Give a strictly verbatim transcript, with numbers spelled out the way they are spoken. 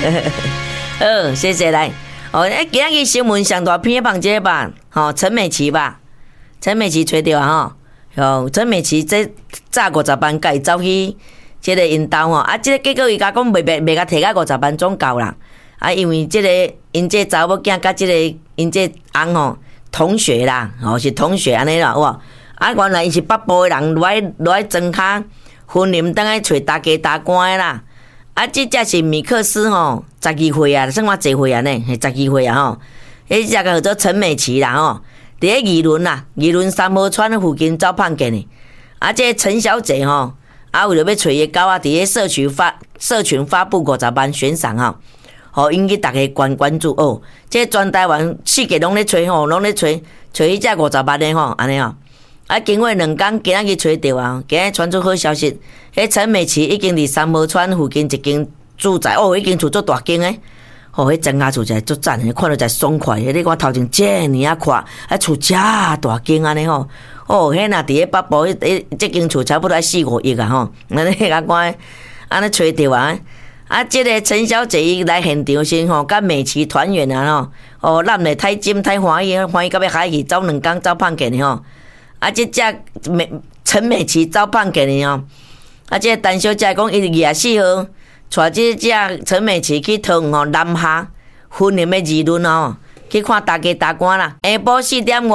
好，谢谢来。哦，今仔日新闻上大篇放这个吧，吼、哦，陈美琪吧，陈美琪找到啊吼，哦，陈美琪这早五十班，家走去这个因兜吼，啊，这个结果伊甲讲袂袂袂甲摕到五十班总够啦，啊，因为这个因这查某囝甲这个因这翁吼同学啦，吼、哦、是同学安尼啦，哇，啊，原来伊是北部的人，落来落来庄骹婚林等来找大家大官的啦。啊，这只是米克斯吼，十二岁啊，算我几岁啊呢？系十二岁啊吼。迄只个叫做陈美琪啦吼，伫咧宜伦啦，宜伦三毛川附近走碰见的。啊，这陈小姐吼，啊为了要找伊狗啊，伫咧社群发社群发布五十万悬赏吼，吼引起大家关关注哦。这全台湾四界拢咧找吼，拢咧找找迄只五十万的吼，安尼吼。啊，经过两天，今仔日找到啊，今日传出好消息，迄陈美琪已经伫三毛川附近一间住宅，哦，已经厝足大间诶，哦，迄增加厝才足赞，看到才爽快。迄你看头前这尔啊看，啊厝遮大间安尼吼，哦，迄若伫咧北部，迄迄这间厝差不多四五亿啊吼，安尼甲看，安尼找到啊。啊，即个陈小姐伊来现场先吼，甲美琪团圆啊吼，哦，男的太金太欢喜，欢喜到要海去，走两工走碰见的吼。啊，即只美陈美琪走碰见的吼，啊，即个陈小姐讲，伊二十四号带即只陈美琪去桃园吼南下婚林的议论吼，去看大家大官啦，下晡四点。